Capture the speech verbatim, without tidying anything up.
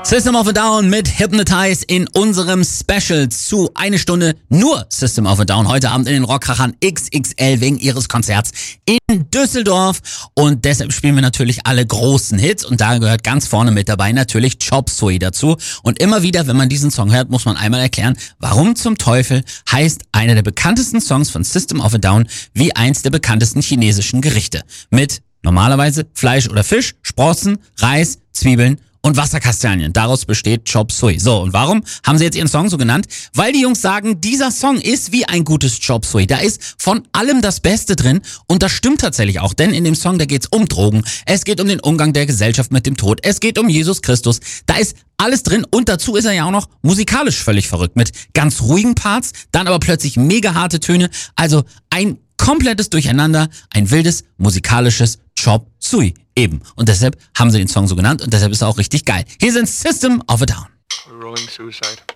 System of a Down mit Hypnotize in unserem Special zu eine Stunde nur System of a Down. Heute Abend in den Rockkrachern X X L wegen ihres Konzerts in Düsseldorf. Und deshalb spielen wir natürlich alle großen Hits. Und da gehört ganz vorne mit dabei natürlich Chop Suey dazu. Und immer wieder, wenn man diesen Song hört, muss man einmal erklären, warum zum Teufel heißt einer der bekanntesten Songs von System of a Down wie eins der bekanntesten chinesischen Gerichte. Mit normalerweise Fleisch oder Fisch, Sprossen, Reis, Zwiebeln und Wasserkastanien. Daraus besteht Chop Suey. So, und warum haben sie jetzt ihren Song so genannt? Weil die Jungs sagen, dieser Song ist wie ein gutes Chop Suey. Da ist von allem das Beste drin und das stimmt tatsächlich auch, denn in dem Song, da geht's um Drogen, es geht um den Umgang der Gesellschaft mit dem Tod, es geht um Jesus Christus, da ist alles drin und dazu ist er ja auch noch musikalisch völlig verrückt mit ganz ruhigen Parts, dann aber plötzlich mega harte Töne, also ein komplettes Durcheinander, ein wildes musikalisches Chop Suey eben. Und deshalb haben sie den Song so genannt und deshalb ist er auch richtig geil. Hier sind System of a Down. Rolling Suicide.